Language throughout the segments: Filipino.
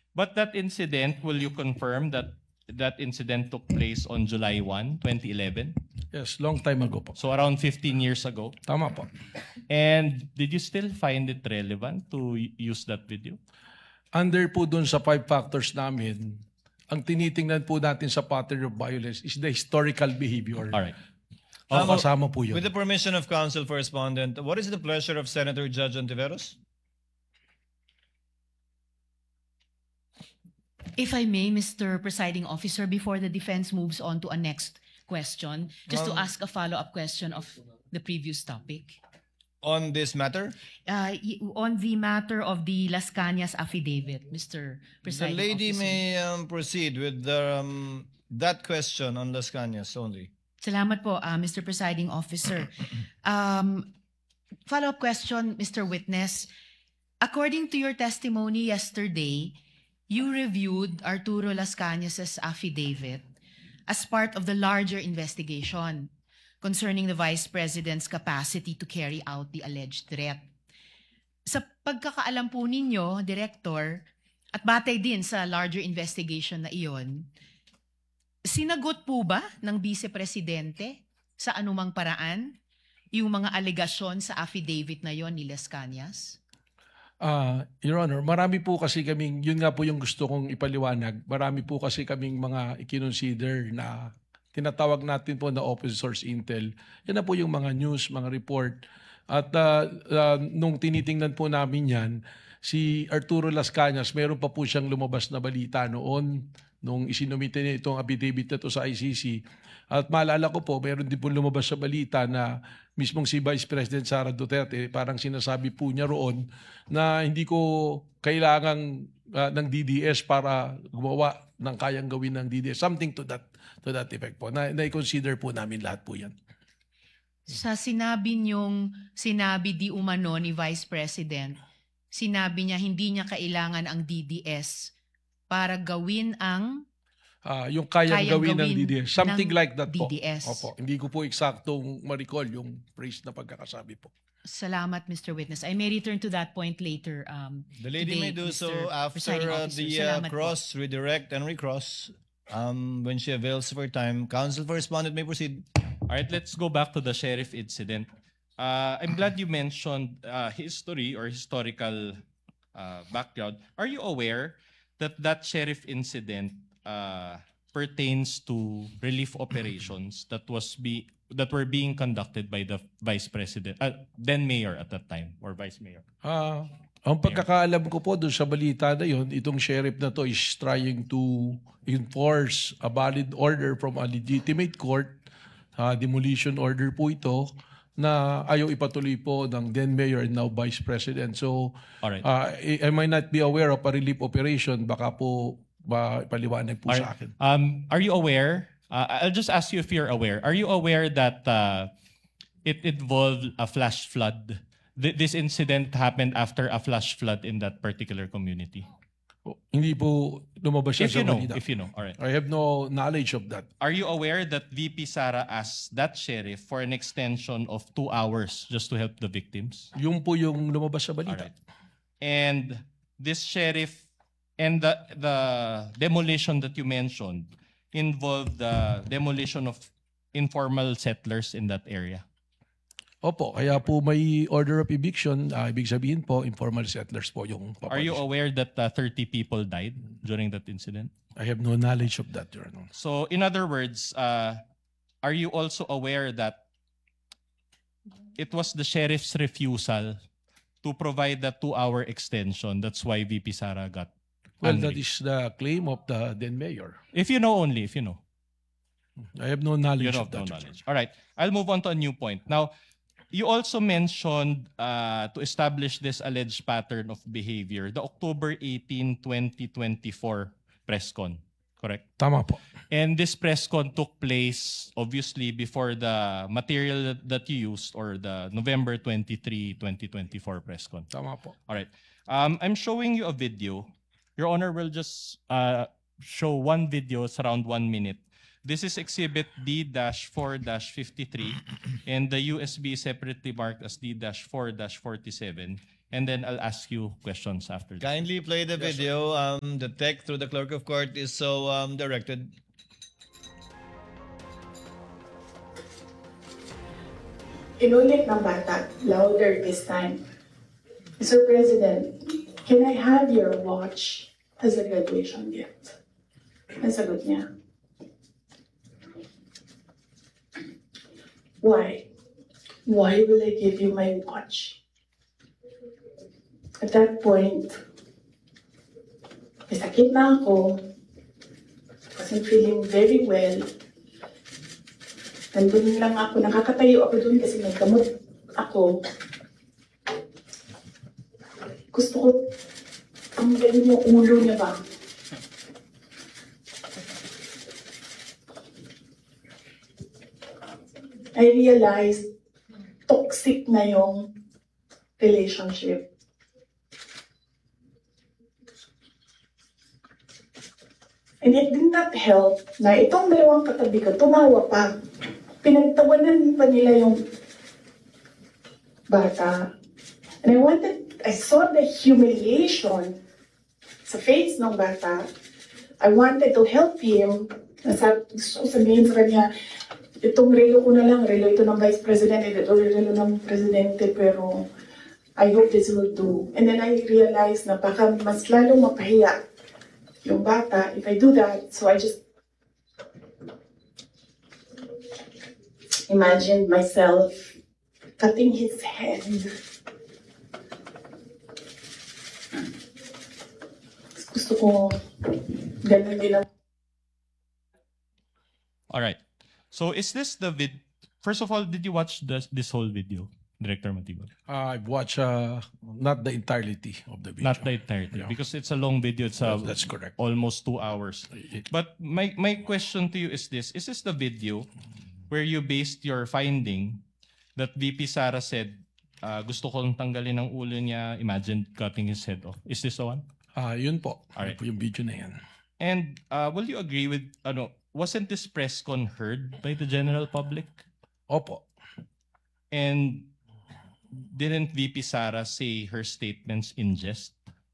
But that incident, will you confirm that that incident took place on July 1, 2011? Yes, long time ago po. So around 15 years ago. Tama po. And did you still find it relevant to use that video? Under po dun sa 5 factors namin, ang tinitingnan po natin sa pattern of violence is the historical behavior. All right. Kasama po yun. With the permission of counsel for respondent, what is the pleasure of Senator Judge Ontiveros? If I may, Mr. Presiding Officer, before the defense moves on to a next question, just to ask a follow-up question of the previous topic. On this matter? On the matter of the Las Cañas affidavit, Mr. The Presiding lady Officer. may proceed with that question on Las Cañas only. Salamat po, Mr. Presiding Officer. Follow-up question, Mr. Witness. According to your testimony yesterday, you reviewed Arturo Las Cañas' affidavit as part of the larger investigation concerning the Vice President's capacity to carry out the alleged threat. Sa pagkakaalam po ninyo, Director, at batay din sa larger investigation na iyon, sinagot po ba ng Vice Presidente sa anumang paraan yung mga alegasyon sa affidavit na yon ni Las Cañas? Your Honor, marami po kasi kaming, yun nga po yung gusto kong ipaliwanag, marami po kasi kaming mga i-consider na tinatawag natin po na open source intel. Yan na po yung mga news, mga report. At nung tinitingnan po namin yan, si Arturo Las Cañas, meron pa po siyang lumabas na balita noon nung isinumite niya itong affidavit na to sa ICC. At maalala ko po, meron din po lumabas sa balita na mismong si Vice President Sara Duterte, parang sinasabi po niya roon na hindi ko kailangan ng DDS para gumawa ng kayang gawin ng DDS. Something to that effect po. Na-consider po namin lahat po yan. Sa sinabi di umano ni Vice President, sinabi niya hindi niya kailangan ang DDS para gawin ang yung kayang gawin ng DDS. Something like that DDS. po. Opo. Hindi ko po eksaktong ma-recall yung phrase na pagkakasabi po. Salamat, Mr. Witness. I may return to that point later. The lady today, may do Mr. so after Presiding Officer. the Salamat po. cross, redirect, and recross. When she avails for time, counsel for respondent may proceed. All right, let's go back to the sheriff incident. I'm glad you mentioned history or historical background. Are you aware that that sheriff incident pertains to relief operations that were being conducted by the Vice President, then Mayor at that time, or Vice Mayor? Ang pagkakaalam ko po doon sa balita na yun, itong sheriff na to is trying to enforce a valid order from a legitimate court, demolition order po ito, na ayaw ipatuloy po ng then Mayor and now Vice President. So, Alright. I might not be aware of a relief operation. Baka po paliwanag po sa akin. Are you aware? I'll just ask you if you're aware. Are you aware that it involved a flash flood? This incident happened after a flash flood in that particular community. Hindi po lumabas siya sa balita. If you know, all right. I have no knowledge of that. Are you aware that VP Sara asked that sheriff for an extension of 2 hours just to help the victims? Yung po yung lumabas sa All balita. right. And this sheriff and the demolition that you mentioned involved the demolition of informal settlers in that area. Opo, kaya po may order of eviction. Ibig sabihin po, informal settlers po yung papalish. Are you aware that 30 people died during that incident? I have no knowledge of that, Your Honor. So in other words, are you also aware that it was the sheriff's refusal to provide the 2-hour extension? That's why VP Sara got Well, angry. that is the claim of the then mayor. If you know only, if you know. I have no You knowledge have of no that. Your knowledge. All right. I'll move on to a new point. Now, you also mentioned to establish this alleged pattern of behavior, the October 18, 2024 press con, correct? Tama po. And this press con took place obviously before the material that you used, or the November 23, 2024 press con. Tama po. All right. I'm showing you a video. Your Honor will just show one video. It's around 1 minute. This is Exhibit D-4-53, and the USB is separately marked as D-4-47. and then I'll ask you questions after that. Kindly play the video. The tech through the clerk of court is so directed. Inulit ng bata, louder this time. Mr. President, can I have your watch as a graduation gift? Nasagot niya. Why? Why will I give you my watch? At that point, may sakit na ako. Wasn't feeling very well. Nandun lang ako, nakakatayo ako dun kasi may gamot ako. Gusto ko, ang galing yung ulo niya ba? I realized toxic na yung relationship. And it did not help na itong dalawang katabi ko, tumawa pa. Pinagtawanan pa nila yung bata. And I saw the humiliation sa face ng bata. I wanted to help him. Gusto ko sabihin sa kanya, itong relo ko na lang, relo ito ng Vice President, ito relo ng Presidente, pero I hope this will do. And then I realized na baka mas lalo mapahiya yung bata if I do that. So I just imagined myself cutting his head. Gusto ko ganun din ang All right. So is this the First of all, did you watch this whole video, Director Matibag? I've watched not the entirety of the video. Not the entirety, Yeah. because it's a long video. It's That's correct. almost 2 hours. But my question to you is this: is this the video where you based your finding that VP Sara said, gusto kong tanggalin ang ulo niya, imagine cutting his head off? Is this the one? Yun po. Alright. Yun po yung video na yan. And will you agree with, wasn't this press con heard by the general public? Opo. And didn't VP Sara say her statements in jest?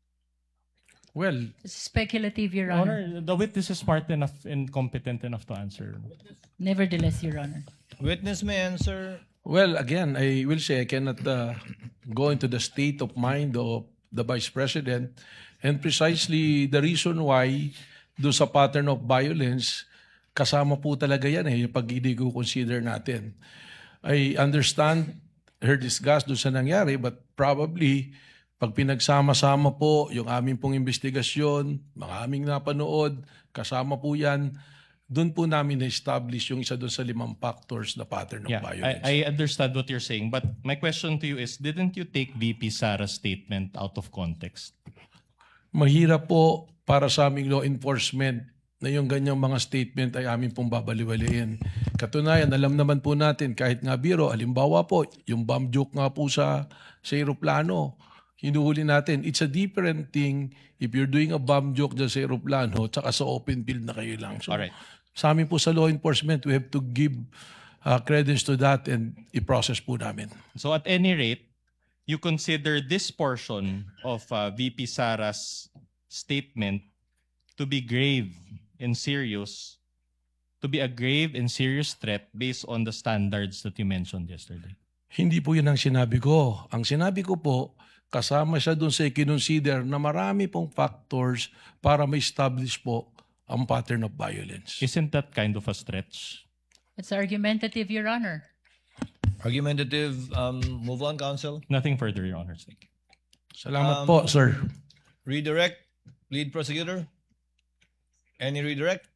Well, It's speculative, Your Honor. Honor, the witness is smart enough and competent enough to answer. Nevertheless, Your Honor. Witness may answer. well, again, I will say I cannot go into the state of mind of the Vice President, and precisely the reason why do sa pattern of violence, kasama po talaga yan yung pag i-consider natin. I understand her disgust doon sa nangyari, but probably pag pinagsama-sama po yung aming pong investigasyon, mga aming napanood, kasama po yan, doon po namin na-establish yung isa doon sa 5 factors na pattern of Yeah, violence. I understand what you're saying, but my question to you is, didn't you take VP Sara's statement out of context? Mahirap po para sa aming law enforcement na yung ganyang mga statement ay amin pong babaliwalain. Katunayan, alam naman po natin, kahit nga biro, halimbawa po, yung bomb joke nga po sa aeroplano, hinuhuli natin. It's a different thing if you're doing a bomb joke dyan sa aeroplano tsaka sa open field na kayo lang. So, Alright. sa amin po sa law enforcement, we have to give credence to that and i-process po namin. So at any rate, you consider this portion of VP Sara's statement to be grave and serious, to be a grave and serious threat based on the standards that you mentioned yesterday? Hindi po yun ang sinabi ko. Ang sinabi ko po, kasama siya doon sa i-consider na marami pong factors para ma-establish po ang pattern of violence. Isn't that kind of a stretch? It's argumentative, Your Honor. Argumentative. Move on, counsel. Nothing further, Your Honor. Thank you. Salamat po, sir. Redirect. Lead prosecutor. Any redirect?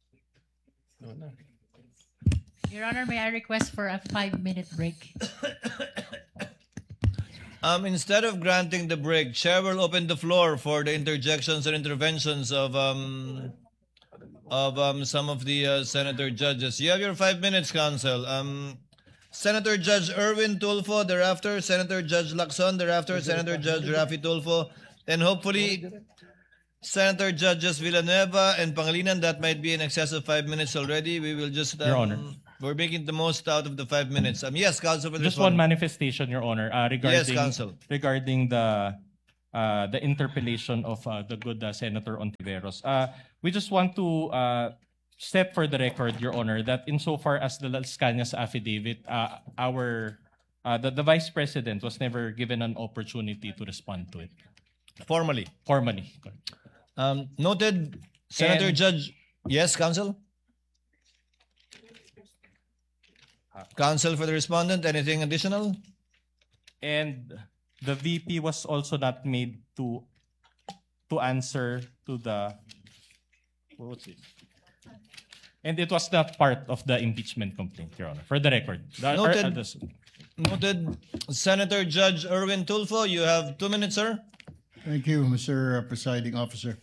Your Honor, may I request for a 5-minute break? Instead of granting the break, Chair will open the floor for the interjections and interventions of some of the senator judges. You have your 5 minutes, counsel. Senator Judge Erwin Tulfo, thereafter Senator Judge Lacson, thereafter Senator Judge Rafi Tulfo, and hopefully Senator Judges Villanueva and Pangilinan. That might be in excess of 5 minutes already. We will just Your Honor. We're making the most out of the 5 minutes. Yes, Counsel for the Just one respondent. manifestation, Your Honor, Yes, Counsel. regarding the interpellation of the good Senator Ontiveros. We just want to set for the record, Your Honor, that insofar as the Las Cañas affidavit, the Vice President was never given an opportunity to respond to it Formally. formally. Noted, Senator And- Judge. Yes, Counsel? Counsel for the respondent, anything additional? And the VP was also not made to answer to the what's it? And it was not part of the impeachment complaint, Your Honor. For the record. Noted. Noted. Senator Judge Erwin Tulfo, you have 2 minutes, sir. Thank you, Mr. Presiding Officer.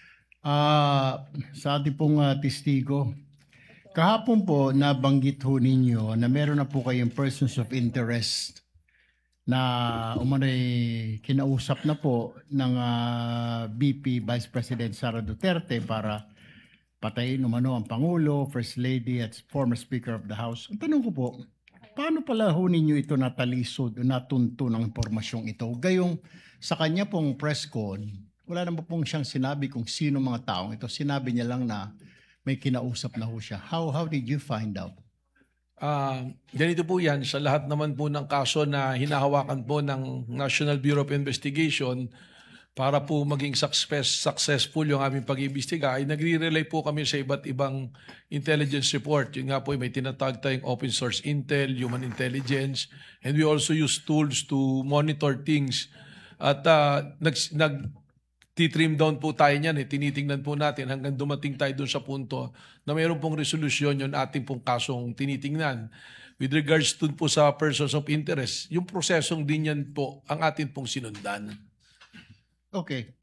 Sa ating pong testigo, kahapon po nabanggit ho ninyo na meron na po kayong persons of interest na umanay kinausap na po ng VP Vice President Sara Duterte para patayin umano ang Pangulo, First Lady at former Speaker of the House. Ang tanong ko po, paano pala ho ninyo ito natalisod o natunto ng impormasyong ito? Gayong sa kanya pong press con, wala naman pong siyang sinabi kung sino mga taong ito. Sinabi niya lang na may kinausap na ho siya. How did you find out? Ganito po yan, sa lahat naman po ng kaso na hinahawakan po ng National Bureau of Investigation para po maging successful yung aming pag-iimbestiga, ay nagre-rely po kami sa iba't ibang intelligence report. Yun nga po, may tinatawag tayong open source intel, human intelligence, and we also use tools to monitor things. At nag-trim down po tayo niyan, tinitingnan po natin hanggang dumating tayo dun sa punto na mayroon pong resolusyon yung ating pong kasong tinitingnan. With regards to po sa persons of interest, yung prosesong din yan po ang atin pong sinundan. Okay.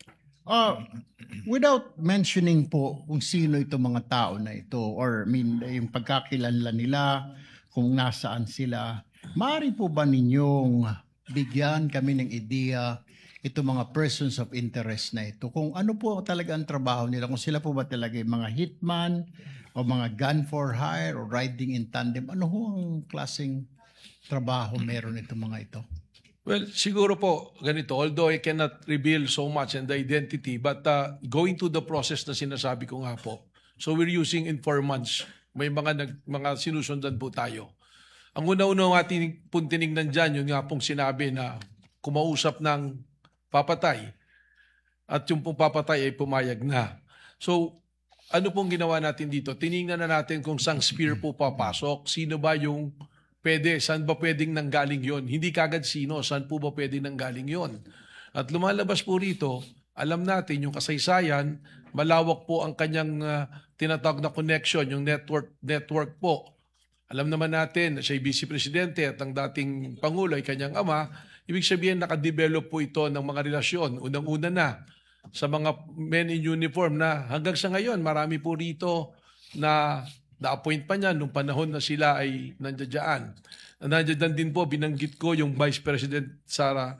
Without mentioning po kung sino itong mga tao na ito or yung pagkakilala nila, kung nasaan sila, maaari po ba ninyong bigyan kami ng ideya itong mga persons of interest na ito? Kung ano po talaga ang trabaho nila, kung sila po ba talaga yung mga hitman o mga gun for hire o riding in tandem, ano ho ang klaseng trabaho meron itong mga ito? Well, siguro po ganito, although I cannot reveal so much and the identity, but going to the process na sinasabi ko nga po, so we're using informants. May mga sinusundan po tayo. Ang una-una ating pong tinignan dyan, yun nga pong sinabi na kumausap ng papatay at yung pong papatay ay pumayag na. So, ano pong ginawa natin dito? Tinignan na natin kung sang spear po papasok, sino ba yung pwede, saan ba pwedeng nanggaling yon? Hindi kagad sino, saan po ba pwedeng nanggaling yon? At lumalabas po rito, alam natin yung kasaysayan, malawak po ang kanyang tinatawag na connection, yung network po. Alam naman natin na siya ay Vice Presidente at ang dating Pangulo ay kanyang ama. Ibig sabihin, nakadevelop po ito ng mga relasyon. Unang-una na sa mga men in uniform na hanggang sa ngayon, marami po rito na na-appoint pa niya nung panahon na sila ay nandiyan. Nandiyan din po, binanggit ko yung Vice President sa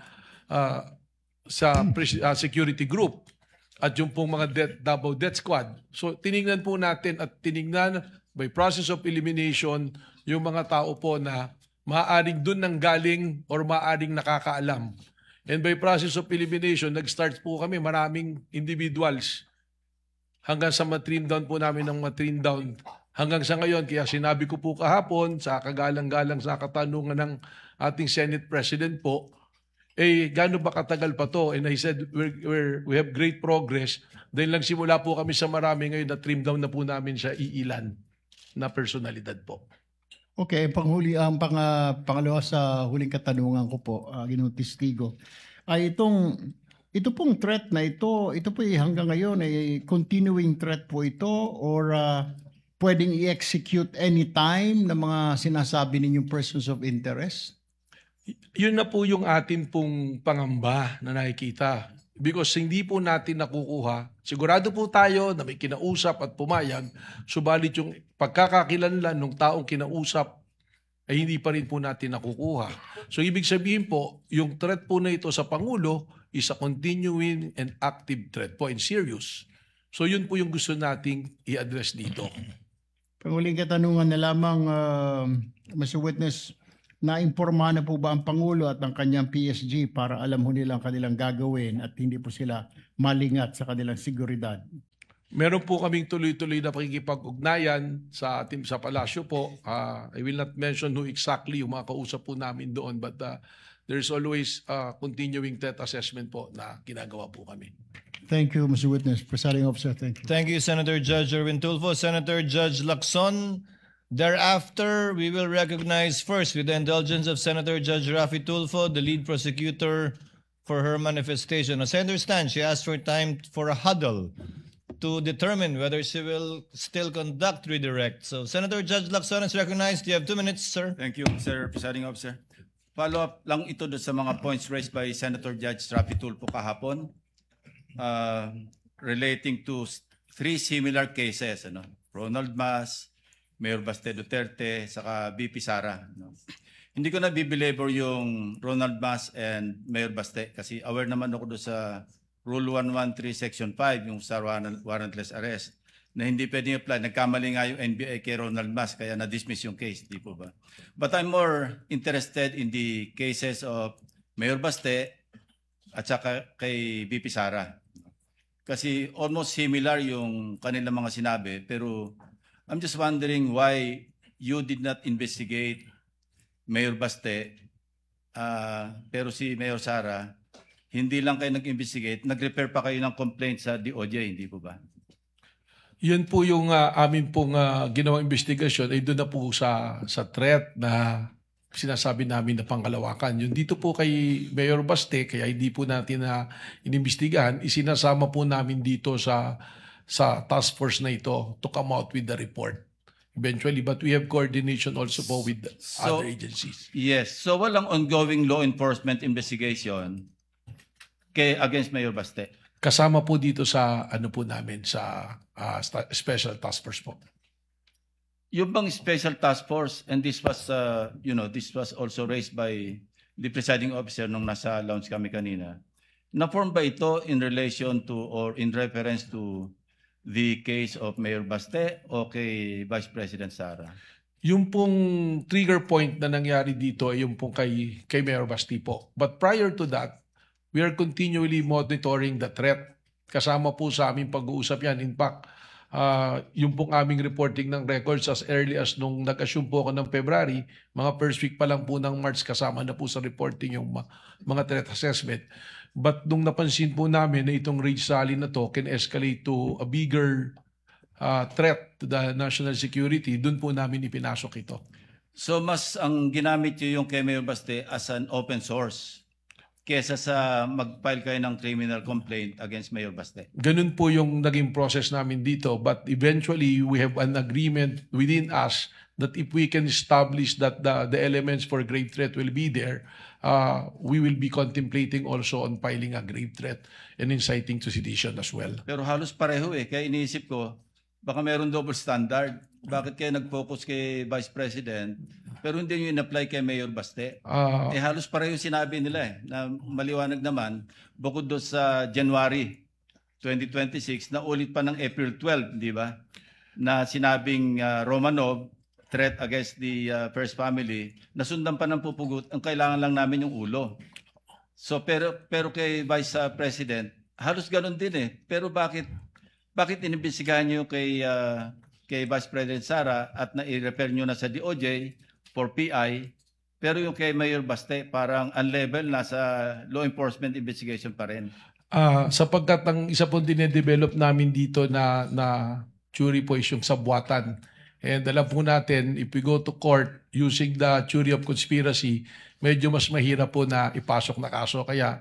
security group at yung pong mga Davao Death Squad. So tinignan po natin at tinignan by process of elimination yung mga tao po na maaaring dun nang galing or maaaring nakakaalam. And by process of elimination, nag-start po kami maraming individuals hanggang sa matrim down po namin ng matrim down hanggang sa ngayon. Kaya sinabi ko po kahapon sa kagalang-galang sa katanungan ng ating Senate President po, gaano ba katagal pa to? And I said, we have great progress. Dahil lang simula po kami sa marami ngayon na trim down na po namin sa iilan na personalidad po. Okay, pangalawa sa huling katanungan ko po, Ginoong Testigo, ay ito pong threat na ito po hanggang ngayon ay continuing threat po ito or pwedeng i-execute anytime ng mga sinasabi ninyong persons of interest? Yun na po yung atin pong pangamba na nakikita. Because hindi po natin nakukuha. Sigurado po tayo na may kinausap at pumayag, subalit yung pagkakakilanlan ng taong kinausap ay hindi pa rin po natin nakukuha. So ibig sabihin po, yung threat po na ito sa Pangulo is a continuing and active threat po and serious. So yun po yung gusto nating i-address dito. Panguling katanungan na lamang, Mr. Witness, naimpormahan na po ba ang Pangulo at ang kanyang PSG para alam ho nila ang kanilang gagawin at hindi po sila malingat sa kanilang seguridad? Meron po kaming tuloy-tuloy na pakikipag-ugnayan sa ating sa palasyo po. I will not mention who exactly yung mga kausap po namin doon, but there's always continuing threat assessment po na ginagawa po kami. Thank you, Mr. Witness. Presiding Officer, thank you. Thank you, Senator Judge Erwin Tulfo. Senator Judge Lacson. Thereafter, we will recognize first, with the indulgence of Senator Judge Rafi Tulfo, the lead prosecutor for her manifestation. As I understand, she asked for time for a huddle to determine whether she will still conduct redirect. So, Senator Judge Lacson is recognized. You have 2 minutes, sir. Thank you, Mr. Presiding Officer. Follow-up lang ito doon sa mga points raised by Senator Judge Rafi Tulfo kahapon relating to 3 similar cases. Ronald Mas, Mayor Baste Duterte, saka BP Sara. Hindi ko na bibelabor yung Ronald Mas and Mayor Baste kasi aware naman ako doon sa Rule 113 Section 5, yung sa warrantless arrest, na hindi pwedeng apply. Nagkamali nga yung NBI kay Ronald Mas, kaya na-dismiss yung case, di po ba? But I'm more interested in the cases of Mayor Baste at saka kay BP Sara. Kasi almost similar yung kanilang mga sinabi, pero I'm just wondering why you did not investigate Mayor Baste, pero si Mayor Sara, hindi lang kayo nag-investigate, nag-repair pa kayo ng complaint sa DOJ, hindi po ba? Yun po yung amin pong ginawang investigasyon ay doon na po sa threat na sinasabi namin na pangkalawakan. Yung dito po kay Mayor Baste, kaya hindi po natin na inimbestigahan, isinasama po namin dito sa task force na ito to come out with the report eventually, but we have coordination also po with other agencies. Yes. So walang ongoing law enforcement investigation against Mayor Baste? Kasama po dito sa ano po namin sa special task force po. Yung bang special task force, and this was this was also raised by the presiding officer nung nasa lounge kami kanina, na-form ba ito in relation to or in reference to the case of Mayor Baste o kay Vice President Sara? Yung pong trigger point na nangyari dito ay yung pong kay Mayor Baste po. But prior to that, we are continually monitoring the threat. Kasama po sa aming pag-uusap yan. In fact, yung pong aming reporting ng records as early as nung nag-assume po ako ng February, mga first week pa lang po ng March, kasama na po sa reporting yung mga threat assessment. But nung napansin po namin na itong rage rally na to can escalate to a bigger threat to the national security, dun po namin ipinasok ito. So mas ang ginamit nyo yung kay Mayor Baste as an open source kesa sa mag-file kayo ng criminal complaint against Mayor Baste? Ganun po yung naging process namin dito. But eventually, we have an agreement within us that if we can establish that the elements for grave threat will be there, we will be contemplating also on filing a grave threat and inciting to sedition as well. Pero halos pareho Kaya iniisip ko, baka meron double standard. Bakit kayo nag-focus kay Vice President pero hindi nyo in-apply kay Mayor Baste? Halos pareho sinabi nila na maliwanag naman, bukod doon sa January 2026, na ulit pa ng April 12, di ba? Na sinabing Romanov, threat against the first family, nasundan pa ng pupugot, ang kailangan lang namin yung ulo. So pero kay Vice President, halos ganun din Pero bakit inimbestigahan nyo kay Vice President Sara at na-refer nyo na sa DOJ for PI, pero yung kay Mayor Baste parang unlevel, nasa law enforcement investigation pa rin? Sapagkat ang isa pong dinedevelop namin dito na jury po is yung sabuatan. And alam po natin, if we go to court using the theory of conspiracy, medyo mas mahirap po na ipasok na kaso. Kaya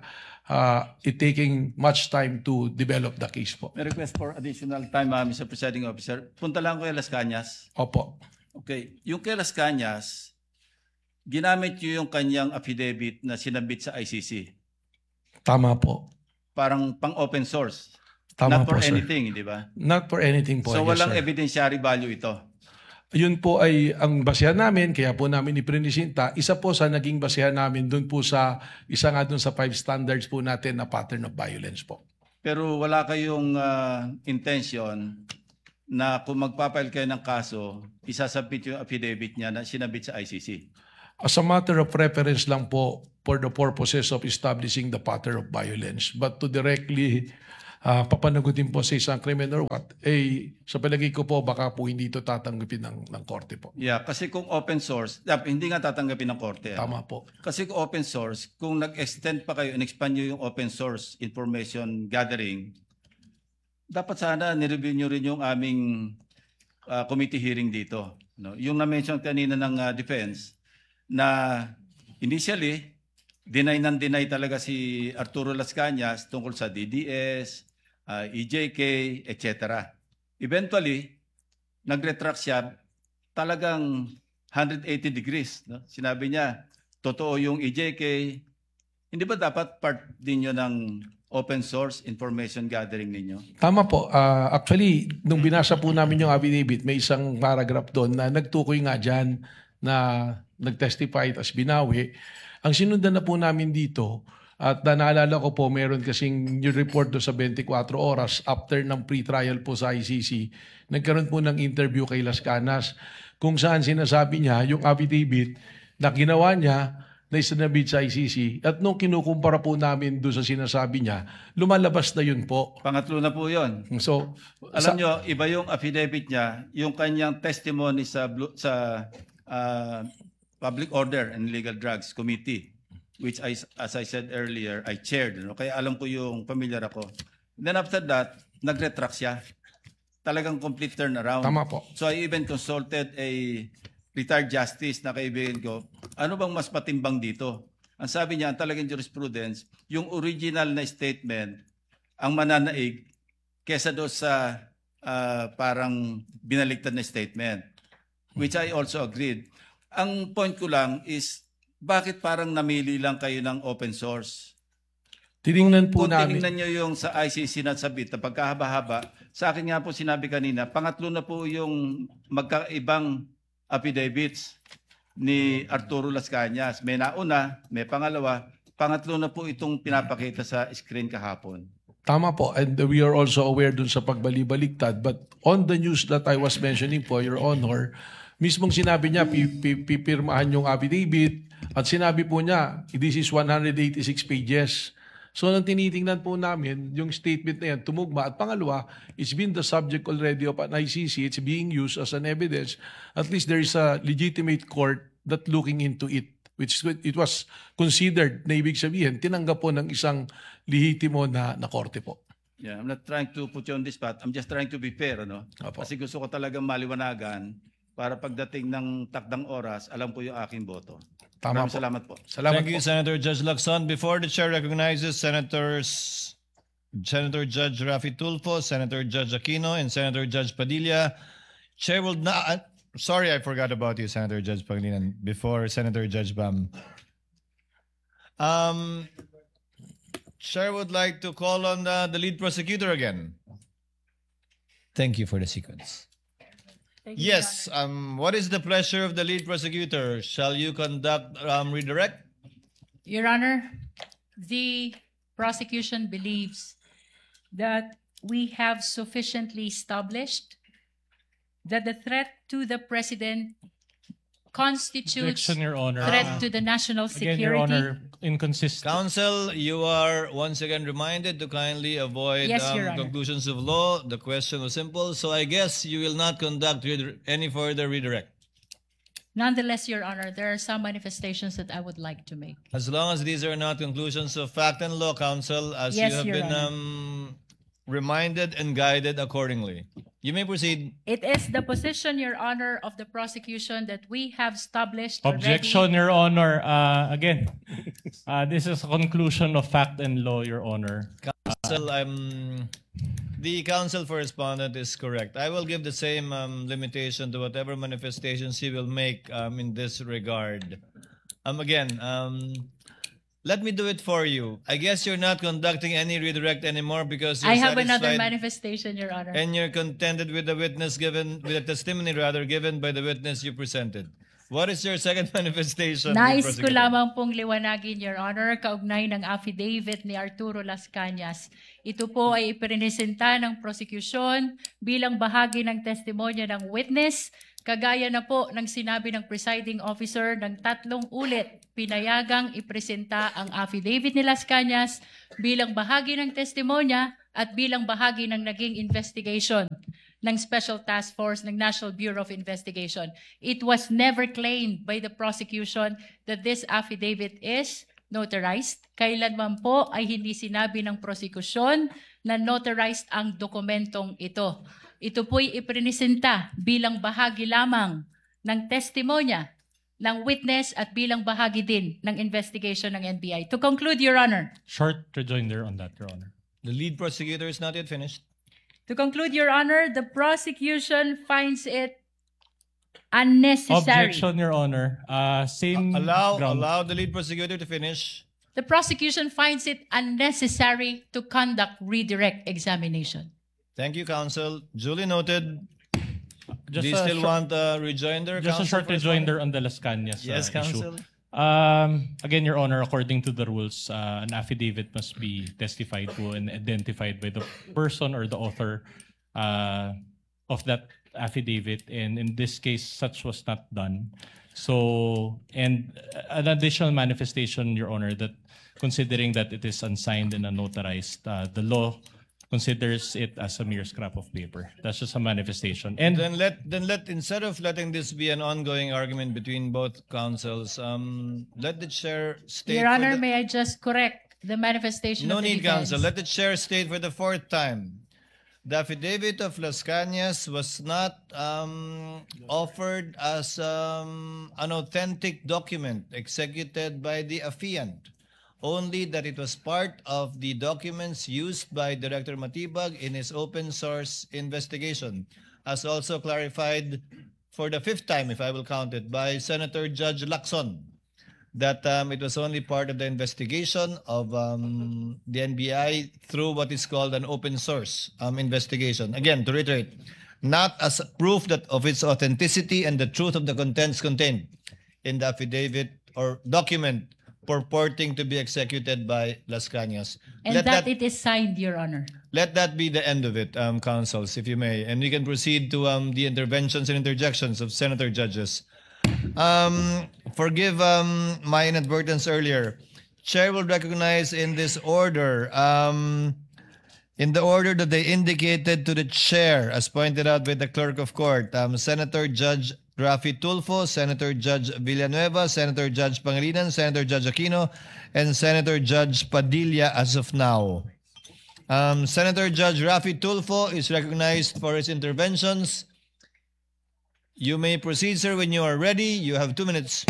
it taking much time to develop the case po. May request for additional time, Mr. Presiding Officer. Punta lang ko kay Las Cañas. Opo. Okay. Yung kay Las Cañas, ginamit nyo yung kanyang affidavit na sinabit sa ICC. Tama po. Parang pang-open source. Tama Not for po, sir. anything, di ba? Not for anything po. So yes, walang sir. evidentiary value ito? Yun po ay ang basehan namin, kaya po namin iprinisinta. Isa po sa naging basehan namin doon po sa, isa nga doon sa 5 standards po natin na pattern of violence po. Pero wala kayong intention na kung magpapile kayo ng kaso, isasubmit yung affidavit niya na sinabit sa ICC? As a matter of preference lang po for the purposes of establishing the pattern of violence. But to directly papanagutin po sa isang criminal what, sa palagay ko po baka po hindi ito tatanggapin ng korte po. Yeah, kasi kung open source, hindi nga tatanggapin ng korte. Tama po. Kasi kung open source, kung nag-extend pa kayo, in-expand nyo yung open source information gathering, dapat sana nireview nyo rin yung aming committee hearing dito. No? Yung na-mention kanina ng defense, na initially, deny talaga si Arturo Las Cañas tungkol sa DDS, EJK, etc. Eventually, nag-retract siya talagang 180 degrees. No? Sinabi niya, totoo yung EJK. Hindi ba dapat part din yun ng open source information gathering ninyo? Tama po. Actually, nung binasa po namin yung affidavit, may isang paragraph doon na nagtukoy nga dyan na nag-testify as binawi. Ang sinundan na po namin dito, at naalala ko po, meron kasing yung report do sa 24 oras after ng pre-trial po sa ICC, nagkaroon po ng interview kay Las Canas kung saan sinasabi niya yung affidavit na ginawa niya na isinabit sa ICC at nung kinukumpara po namin doon sa sinasabi niya, lumalabas na yun po. Pangatlo na po yun. So, Alam nyo, iba yung affidavit niya, yung kanyang testimony sa Public Order and Legal Drugs Committee, which as I said earlier, I chaired. No? Kaya alam ko yung familiar ako. Then after that, nag-retract siya. Talagang complete turnaround. Tama po. So I even consulted a retired justice na kaibigan ko, ano bang mas patimbang dito? Ang sabi niya, ang talagang jurisprudence, yung original na statement, ang mananaig, kesa doon sa parang binaligtad na statement. Which I also agreed. Ang point ko lang is, bakit parang namili lang kayo ng open source? tiningnan po Kung namin. tinignan nyo yung sa ICC na sabit na pagkahaba-haba, sa akin nga po sinabi kanina, pangatlo na po yung magkaibang affidavits ni Arturo Las Cañas. May nauna, may pangalawa, pangatlo na po itong pinapakita sa screen kahapon. Tama po. And we are also aware dun sa pagbali-baliktad. But on the news that I was mentioning po, Your Honor, mismong sinabi niya, pipirmahan yung affidavit at sinabi po niya, this is 186 pages. So nang tinitingnan po namin, yung statement na yan, tumugma. At pangalawa, it's been the subject already of an ICC. It's being used as an evidence. At least there is a legitimate court that looking into it, which it was considered na ibig sabihin, tinanggap po ng isang lehitimo na korte po. Yeah, I'm not trying to put you on this spot. I'm just trying to be fair, ano? Opo. Kasi gusto ko talagang maliwanagan para pagdating ng takdang oras, alam ko yung aking boto. Tama Maraming po. salamat po. Salamat Thank you, po. Senator Judge Lacson. Before the chair recognizes Senator Judge Rafi Tulfo, Senator Judge Aquino, and Senator Judge Padilla, chair will not. Sorry, I forgot about you, Senator Judge Pangilinan. Before Senator Judge Bam. Chair would like to call on the lead prosecutor again. Thank you for the sequence. Thank you, Your Yes. What is the pleasure of the lead prosecutor? Shall you conduct redirect? Your Honor, the prosecution believes that we have sufficiently established that the threat to the President constitutes Objection, Your Honor. threat to the national Again, security. Your Honor, inconsistent. Counsel, you are once again reminded to kindly avoid Yes, Your Honor. conclusions of law. The question was simple, so I guess you will not conduct any further redirect. Nonetheless, Your Honor, there are some manifestations that I would like to make. As long as these are not conclusions of fact and law, Counsel, as Yes, you have Your been reminded and guided accordingly. You may proceed. It is the position, Your Honor, of the prosecution that we have established Objection, Your Honor. Again, this is a conclusion of fact and law, Your Honor. Counsel, the counsel for respondent is correct. I will give the same limitation to whatever manifestations he will make in this regard. Let me do it for you. I guess you're not conducting any redirect anymore because you're I have another satisfied manifestation, Your Honor. and you're contented with the witness given, with the testimony rather given by the witness you presented. What is your second manifestation? Nais Mr. ko Prosecutor? lamang pong liwanagin, Your Honor, kaugnay ng affidavit ni Arturo Las Cañas. Ito po ay ipresenta ng prosecution bilang bahagi ng testimonya ng witness, kagaya na po ng sinabi ng presiding officer ng 3 ulit, pinayagang ipresenta ang affidavit ni Las Cañas bilang bahagi ng testimonya at bilang bahagi ng naging investigation ng Special Task Force ng National Bureau of Investigation. It was never claimed by the prosecution that this affidavit is notarized. Kailanman po ay hindi sinabi ng prosecution na notarized ang dokumentong ito. Ito po'y ipresenta bilang bahagi lamang ng testimonya ng witness at bilang bahagi din ng investigation ng NBI. To conclude, Your Honor. Short rejoinder on that, Your Honor. The lead prosecutor is not yet finished. To conclude, Your Honor, the prosecution finds it unnecessary. Objection, Your Honor. Same ground. Allow the lead prosecutor to finish. The prosecution finds it unnecessary to conduct redirect examination. Thank you, counsel. Duly noted. Do you a still short- want a rejoinder, Just a counsel, short for this rejoinder one? on the Las Cañas Yes, counsel. issue. Again, Your Honor, according to the rules, an affidavit must be testified to and identified by the person or the author of that affidavit. And in this case, such was not done. So, and an additional manifestation, Your Honor, that considering that it is unsigned and unnotarized, the law considers it as a mere scrap of paper. That's just a manifestation. And Then let instead of letting this be an ongoing argument between both counsels, let the chair state. Your for Honor, the- may I just correct the manifestation No of the need, defense? counsel. Let the chair state for the 4th time. The affidavit of Las Cañas was not offered as an authentic document executed by the affiant, only that it was part of the documents used by Director Matibag in his open source investigation, as also clarified for the 5th time, if I will count it, by Senator Judge Lacson, that it was only part of the investigation of the NBI through what is called an open source investigation. Again, to reiterate, not as proof that of its authenticity and the truth of the contents contained in the affidavit or document purporting to be executed by Las Cañas. And Let that it is signed, Your Honor. let that be the end of it, counsels, if you may. And we can proceed to the interventions and interjections of senator judges. Forgive my inadvertence earlier. Chair will recognize in this order, in the order that they indicated to the chair, as pointed out by the clerk of court, Senator Judge Rafi Tulfo, Senator Judge Villanueva, Senator Judge Pangilinan, Senator Judge Aquino, and Senator Judge Padilla as of now. Senator Judge Rafi Tulfo is recognized for his interventions. You may proceed, sir, when you are ready. You have 2 minutes.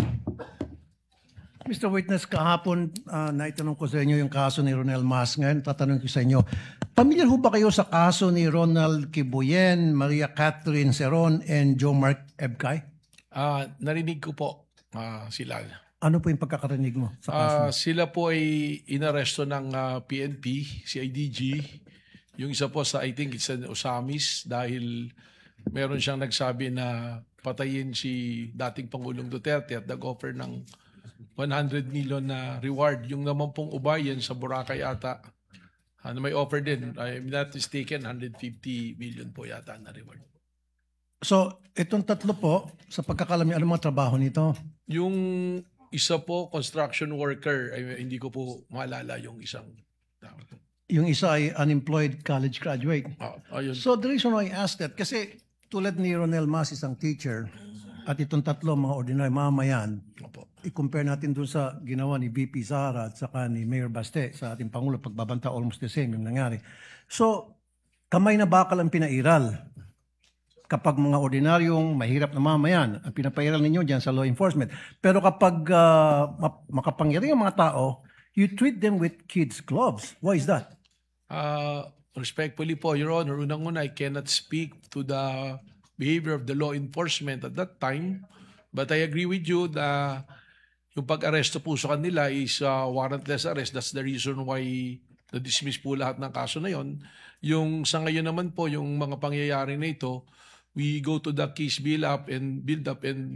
Mr. Witness, kahapon naitanong ko sa inyo yung kaso ni Ronel Mas. Ngayon, tatanong ko sa inyo, pamilyar ho ba kayo sa kaso ni Ronald Kibuyen, Maria Catherine Seron, and Joe Mark Ebcay? Narinig ko po sila. Ano po yung pagkakarinig mo sa kaso? Sila po ay inaresto ng PNP, CIDG. Yung isa po sa, I think it's an Osamis dahil meron siyang nagsabi na patayin si dating Pangulong Duterte at nag-offer ng 100 million na reward. Yung naman pong Ubayan sa Boracay yata, may offer din. I'm not mistaken, 150 million po yata na reward. So, itong tatlo po, sa pagkakalam niyo, ano mga trabaho nito? Yung isa po, construction worker, hindi ko po maalala yung isang tao. Yung isa ay unemployed college graduate. Ayun. So, the reason why I asked that, kasi tulad ni Ronel Mas, isang teacher, at itong tatlo, mga ordinary mamayan, i-compare natin dun sa ginawa ni VP Sara at saka ni Mayor Baste sa ating Pangulo, pagbabanta almost the same yung nangyari. So, kamay na bakal ang pinairal. Kapag mga ordinaryong mahirap na mamayan, ang pinapairal ninyo dyan sa law enforcement. Pero kapag makapangyari ang mga tao, you treat them with kids' gloves. Why is that? Respectfully po, Your Honor, unang-una, I cannot speak to the behavior of the law enforcement at that time. But I agree with you na yung pag-aresto po sa kanila is warrantless arrest. That's the reason why na-dismiss po lahat ng kaso na yon. Yung sa ngayon naman po, yung mga pangyayari na ito, we go to the case build up and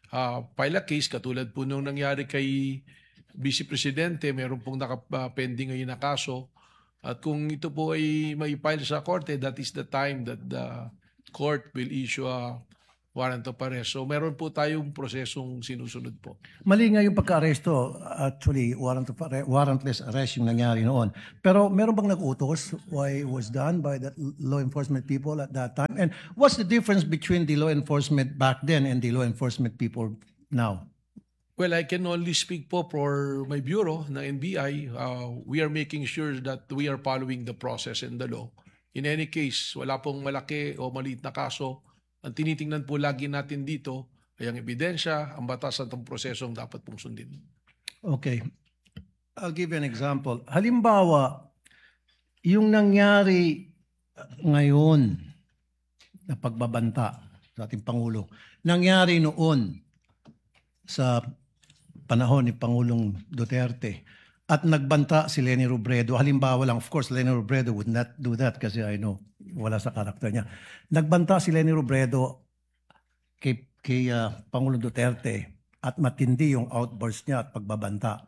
file a case katulad po nung nangyari kay Vice Presidente, meron pong pending ngayon na kaso. At kung ito po ay may file sa korte, that is the time that the court will issue a warrant of arrest. So meron po tayong prosesong sinusunod po. Mali nga yung pagka-aresto. Actually, warrantless arrest yung nangyari noon. Pero meron bang nag-utos why it was done by the law enforcement people at that time? And what's the difference between the law enforcement back then and the law enforcement people now? Well, I can only speak po for my bureau na NBI. We are making sure that we are following the process and the law. In any case, wala pong malaki o maliit na kaso. Ang tinitingnan po lagi natin dito ay ang ebidensya, ang batas at ang prosesong dapat pong sundin. Okay. I'll give you an example. Halimbawa, yung nangyari ngayon na pagbabanta sa ating Pangulo, nangyari noon sa panahon ni Pangulong Duterte at nagbanta si Leni Robredo. Halimbawa lang, of course, Leni Robredo would not do that kasi I know wala sa karakter niya. Nagbanta si Leni Robredo kay Pangulong Duterte at matindi yung outburst niya at pagbabanta.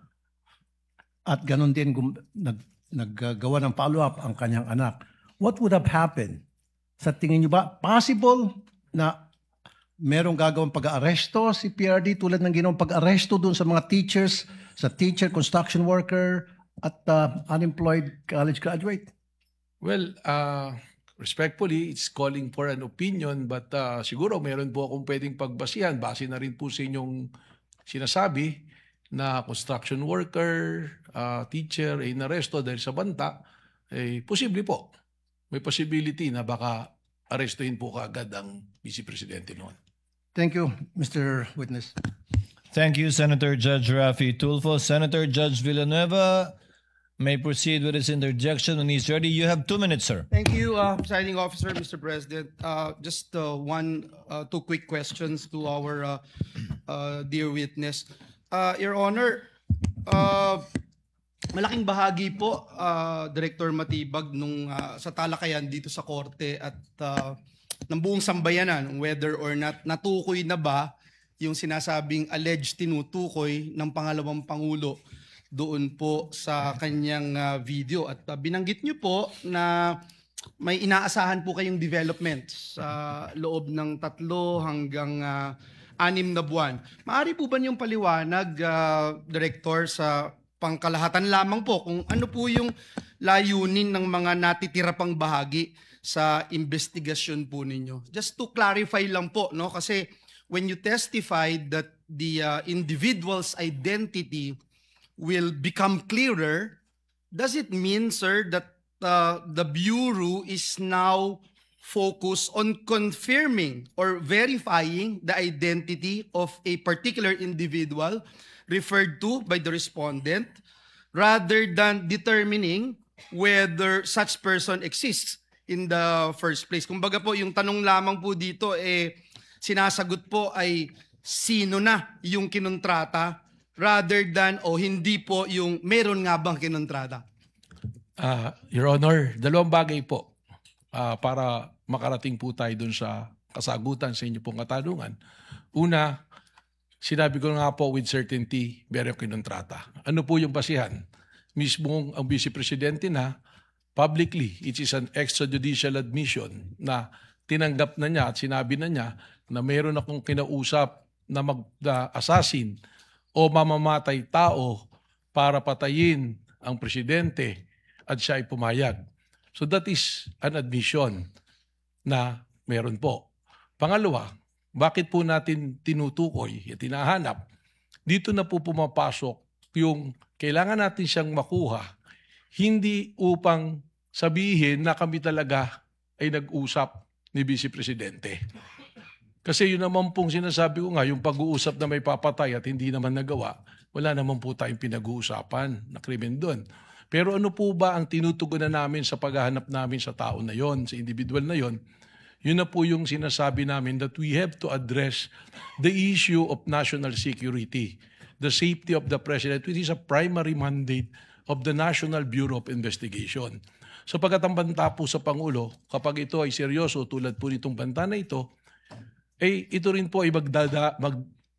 At ganun din naggagawa ng follow-up ang kanyang anak. What would have happened? Sa tingin niyo ba, possible na merong gagawang pag-aaresto si PRD tulad ng ginawang pag-aaresto dun sa mga teachers, sa teacher, construction worker, at unemployed college graduate? Well, respectfully, it's calling for an opinion but siguro meron po akong pwedeng pagbasihan. Base na rin po sa inyong sinasabi na construction worker, teacher ay inaresto dahil sa banta. Posible po. May possibility na baka arestuhin po kaagad ang Vice Presidente noon. Thank you, Mr. Witness. Thank you, Senator Judge Rafi Tulfo. Senator Judge Villanueva may proceed with his interjection when he's ready. You have 2 minutes, sir. Thank you, Presiding Officer, Mr. President. Just two quick questions to our dear witness. Your Honor, malaking bahagi po, Director Matibag, nung sa talakayan dito sa korte at ng buong sambayanan, whether or not natukoy na ba yung sinasabing alleged tinutukoy ng pangalawang Pangulo doon po sa kanyang video. At binanggit nyo po na may inaasahan po kayong development sa loob ng 3 hanggang 6 na buwan. Maaari po ba niyong paliwanag, Director, sa pangkalahatan lamang po kung ano po yung layunin ng mga natitira pang bahagi sa investigasyon po ninyo? Just to clarify lang po, no? Kasi when you testified that the individual's identity will become clearer, does it mean, sir, that the Bureau is now focused on confirming or verifying the identity of a particular individual referred to by the respondent rather than determining whether such person exists in the first place? Kumbaga po, yung tanong lamang po dito, sinasagot po ay sino na yung kinontrata rather than hindi po yung meron nga bang kinontrata? Your Honor, 2 bagay po para makarating po tayo dun sa kasagutan sa inyo pong katanungan. Una, sinabi ko nga po with certainty, meron kinontrata. Ano po yung basihan? Mismo ang Vice Presidente na publicly, it is an extrajudicial admission na tinanggap na niya at sinabi na niya na meron akong kinausap na mag-assassin o mamamatay tao para patayin ang presidente at siya ay pumayag. So that is an admission na meron po. Pangalawa, bakit po natin tinutukoy at tinahanap? Dito na po pumapasok yung kailangan natin siyang makuha, hindi upang sabihin na kami talaga ay nag-usap ni Vice Presidente. Kasi yun naman pong sinasabi ko nga, yung pag-uusap na may papatay at hindi naman nagawa, wala naman po tayong pinag-uusapan na krimen doon. Pero ano po ba ang tinutugunan namin sa paghahanap namin sa tao na yon, sa individual na yon? Yun na po yung sinasabi namin that we have to address the issue of national security, the safety of the President, which is a primary mandate of the National Bureau of Investigation. So pagkat ang banta po sa Pangulo, kapag ito ay seryoso tulad po nitong banta na ito, ito rin po ay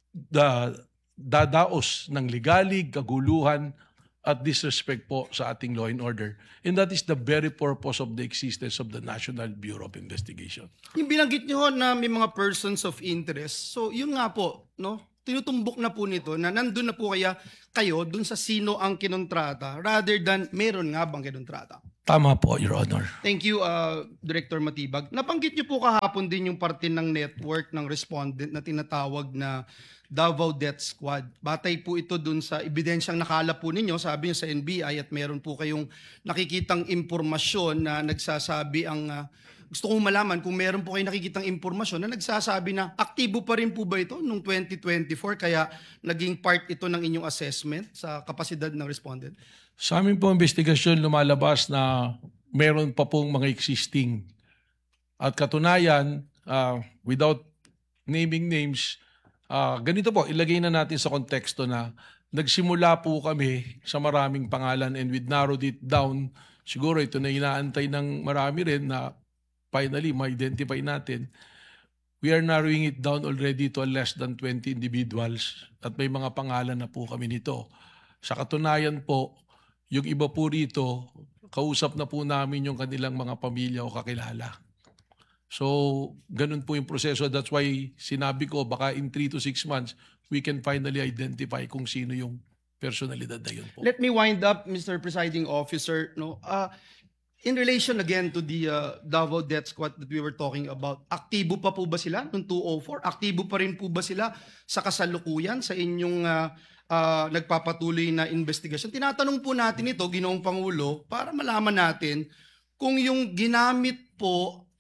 dadaos ng ligalig, kaguluhan, at disrespect po sa ating law and order. And that is the very purpose of the existence of the National Bureau of Investigation. Yung binanggit nyo ho na may mga persons of interest, so yun nga po, no? Tinutumbok na po nito na nandun na po kaya kayo dun sa sino ang kinontrata rather than meron nga bang kinontrata. Tama po, Your Honor. Thank you, Director Matibag. Nabanggit niyo po kahapon din yung parte ng network ng respondent na tinatawag na Davao Death Squad. Batay po ito dun sa ebidensyang nakalap po ninyo, sabi niyo sa NBI, at meron po kayong nakikitang impormasyon na nagsasabi gusto kong malaman kung meron po kayong nakikitang impormasyon na nagsasabi na aktibo pa rin po ba ito noong 2024 kaya naging part ito ng inyong assessment sa kapasidad ng respondent? Sa amin po investigasyon lumalabas na meron pa pong mga existing. At katunayan, without naming names, ganito po, ilagay na natin sa konteksto na nagsimula po kami sa maraming pangalan and we narrowed it down. Siguro ito na inaantay ng marami rin na finally ma-identify natin. We are narrowing it down already to less than 20 individuals at may mga pangalan na po kami nito. Sa katunayan po, yung iba po rito, kausap na po namin yung kanilang mga pamilya o kakilala. So, ganun po yung proseso. That's why sinabi ko, baka in 3 to 6 months, we can finally identify kung sino yung personalidad na yun po. Let me wind up, Mr. Presiding Officer. No, in relation again to the Davao Death Squad that we were talking about, aktibo pa po ba sila noong 204? Aktibo pa rin po ba sila sa kasalukuyan sa inyong nagpapatuloy na investigasyon? Tinatanong po natin ito, Ginoong Pangulo, para malaman natin kung yung ginamit po